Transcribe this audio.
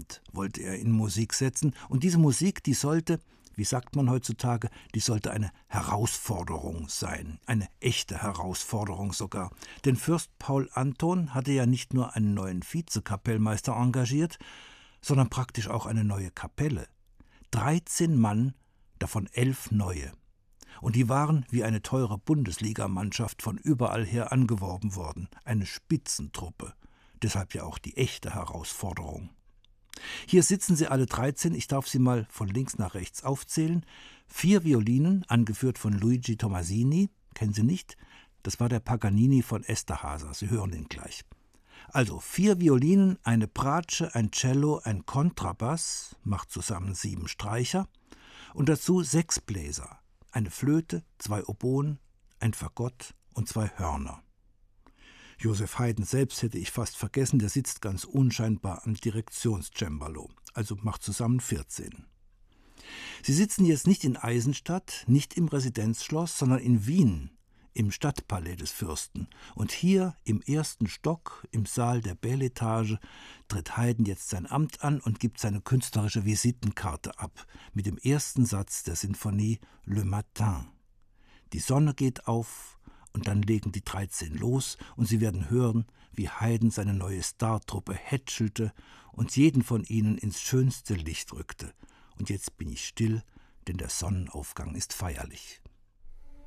Abend wollte er in Musik setzen. Und diese Musik, die sollte, wie sagt man heutzutage, die sollte eine Herausforderung sein. Eine echte Herausforderung sogar. Denn Fürst Paul Anton hatte ja nicht nur einen neuen Vizekapellmeister engagiert, sondern praktisch auch eine neue Kapelle. 13 Mann, davon 11 neue. Und die waren wie eine teure Bundesligamannschaft von überall her angeworben worden. Eine Spitzentruppe. Deshalb ja auch die echte Herausforderung. Hier sitzen sie alle 13, ich darf sie mal von links nach rechts aufzählen. 4 Violinen, angeführt von Luigi Tomasini, kennen Sie nicht? Das war der Paganini von Esterházy, Sie hören ihn gleich. Also 4 Violinen, eine Bratsche, ein Cello, ein Kontrabass, macht zusammen 7 Streicher und dazu 6 Bläser, eine Flöte, 2 Oboen, ein Fagott und 2 Hörner. Joseph Haydn selbst hätte ich fast vergessen, der sitzt ganz unscheinbar am Direktionscembalo, also macht zusammen 14. Sie sitzen jetzt nicht in Eisenstadt, nicht im Residenzschloss, sondern in Wien, im Stadtpalais des Fürsten. Und hier im 1. Stock, im Saal der Bel-Etage, tritt Haydn jetzt sein Amt an und gibt seine künstlerische Visitenkarte ab, mit dem ersten Satz der Sinfonie Le Matin. Die Sonne geht auf, und dann legen die 13 los und Sie werden hören, wie Haydn seine neue Startruppe hätschelte und jeden von ihnen ins schönste Licht rückte. Und jetzt bin ich still, denn der Sonnenaufgang ist feierlich.